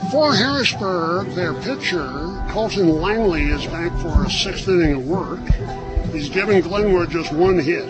For Harrisburg, their pitcher, Colton Langley, is back for a sixth inning of work. He's given Glenwood just one hit.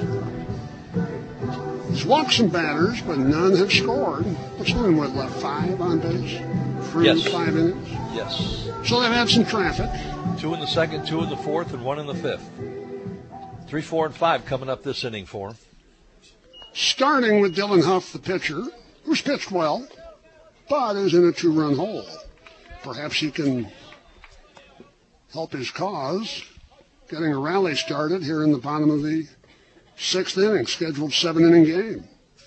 He's walked some batters, but none have scored. What's Glenwood left? 5 on base through 5 innings? Yes. So they've had some traffic. 2 in the second, 2 in the fourth, and 1 in the fifth. 3, 4, and 5 coming up this inning for him. Starting with Dylan Huff, the pitcher, who's pitched well, but is in a 2-run hole. Perhaps he can help his cause, getting a rally started here in the bottom of the 6th inning, scheduled 7-inning game.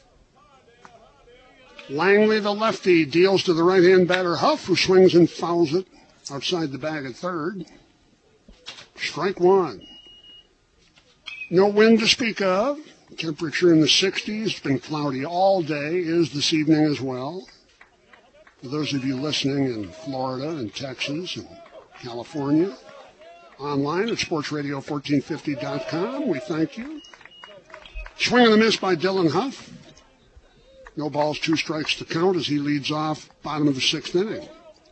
Langley, the lefty, deals to the right-hand batter Huff, who swings and fouls it outside the bag at third. Strike 1. No wind to speak of. Temperature in the 60s. It's been cloudy all day, is this evening as well. For those of you listening in Florida and Texas and California, online at sportsradio1450.com, we thank you. Swing and a miss by Dylan Huff. No balls, 2 strikes to count as he leads off bottom of the 6th inning.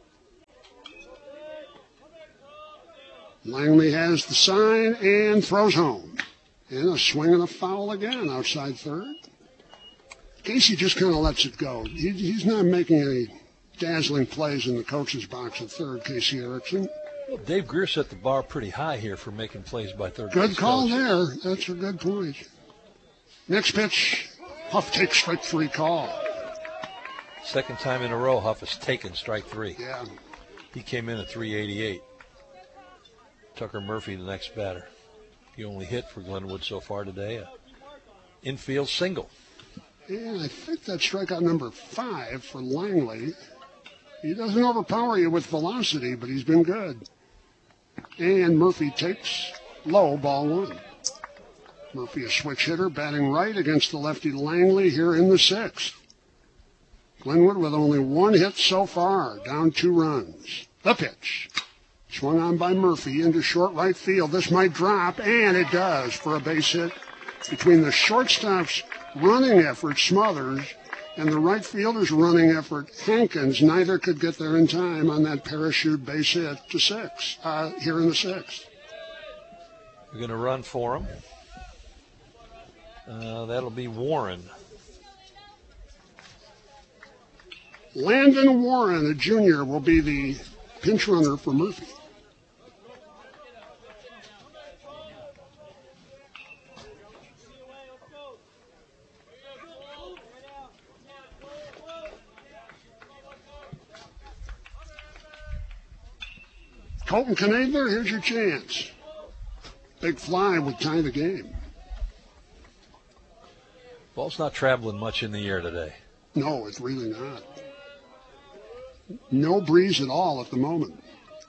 Langley has the sign and throws home. And a swing and a foul again outside third. Casey just kind of lets it go. He's not making any dazzling plays in the coach's box at third, Casey Erickson. Well, Dave Greer set the bar pretty high here for making plays by third. Good call there. That's a good point. Next pitch, Huff takes strike 3 call. Second time in a row, Huff has taken strike 3. Yeah. He came in at 388. Tucker Murphy, the next batter. He only hit for Glenwood so far today, an infield single. And I think that's strikeout number 5 for Langley. He doesn't overpower you with velocity, but he's been good. And Murphy takes low, ball 1. Murphy, a switch hitter, batting right against the lefty Langley here in the 6th. Glenwood with only 1 hit so far, down 2 runs. The pitch. Swung on by Murphy into short right field. This might drop, and it does for a base hit between the shortstop's running effort, Smothers, and the right fielder's running effort, Hankins. Neither could get there in time on that parachute base hit to 6, here in the 6th. We're going to run for him. That'll be Warren. Landon Warren, a junior, will be the pinch runner for Murphy. Colton Knadler, here's your chance. Big fly would tie the game. Ball's not traveling much in the air today. No, it's really not. No breeze at all at the moment.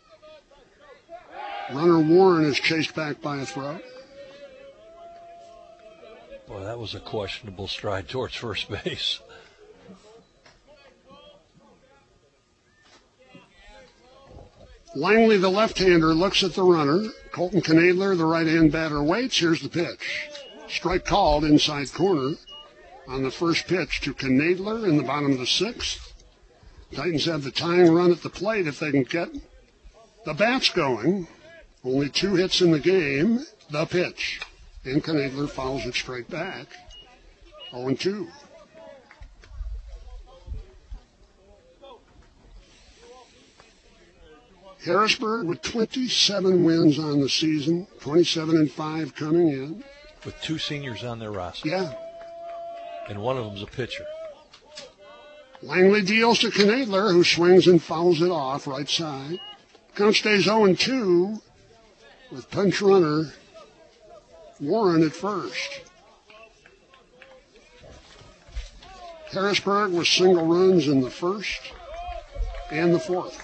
Runner Warren is chased back by a throw. Boy, that was a questionable stride towards first base. Langley, the left-hander, looks at the runner. Colton Knadler, the right-hand batter, waits. Here's the pitch. Strike called inside corner on the first pitch to Knadler in the bottom of the 6th. Titans have the tying run at the plate if they can get the bats going. Only 2 hits in the game. The pitch. And Knadler fouls it straight back. 0-2. Harrisburg with 27 wins on the season, 27-5 coming in. With 2 seniors on their roster. Yeah. And one of them's a pitcher. Langley deals to Knadler, who swings and fouls it off right side. Count stays 0-2 with punch runner Warren at first. Harrisburg with single runs in the 1st and the 4th.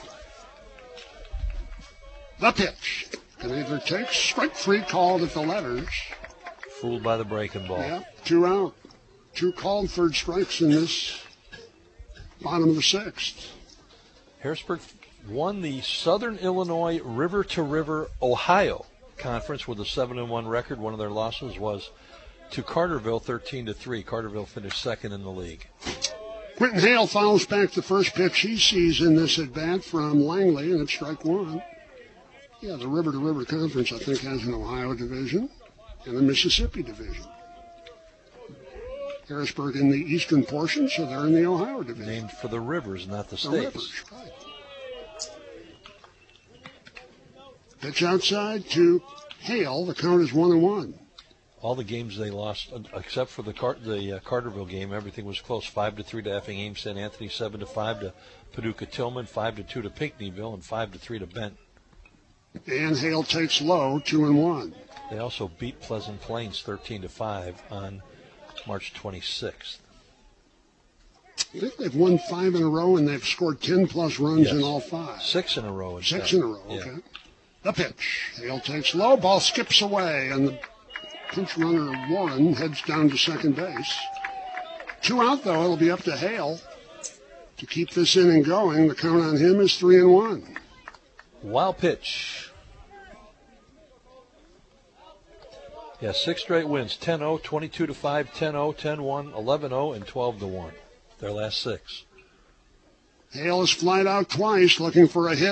The pitch. Knadler takes strike 3 called at the letters. Fooled by the breaking ball. Yeah, 2 out. 2 called third strikes in this bottom of the 6th. Harrisburg won the Southern Illinois River to River Ohio Conference with a 7-1 record. One of their losses was to Carterville, 13-3. Carterville finished 2nd in the league. Quentin Hale fouls back the first pitch he sees in this at-bat from Langley, and it's strike one. Yeah, the River to River Conference, I think, has an Ohio division and a Mississippi division. Harrisburg in the eastern portion, so they're in the Ohio division. Named for the rivers, not the states. The rivers, right. Pitch outside to Hale. The count is 1-1. All the games they lost, except for the Carterville game, everything was close. 5-3 to Effingham St. Anthony, 7-5 to Paducah Tillman, 5-2 to Pinckneyville, and 5-3 to Benton. And Hale takes low, 2-1. They also beat Pleasant Plains 13-5 on March 26th. I think they've won 5 in a row, and they've scored 10-plus runs in all 5. 6 in a row. Six in a row, okay. Yeah. The pitch. Hale takes low, ball skips away, and the pinch runner Warren heads down to second base. 2 out, though. It'll be up to Hale to keep this inning going. The count on him is 3-1. Wild pitch. Yeah, 6 straight wins. 10-0, 22-5, 10-0, 10-1, 11-0, and 12-1. Their last 6. Hale has flied out twice looking for a hit.